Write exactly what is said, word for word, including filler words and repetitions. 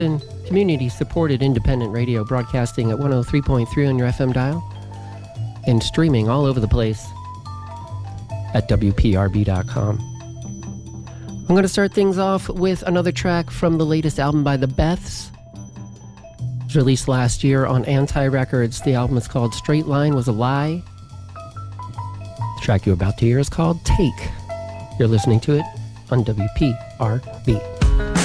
community-supported independent radio, broadcasting at one oh three point three on your F M dial and streaming all over the place at W P R B dot com. I'm going to start things off with another track from the latest album by The Beths. It was released last year on Anti Records. The album is called Straight Line Was a Lie. The track you're about to hear is called Take. You're listening to it on W P R B.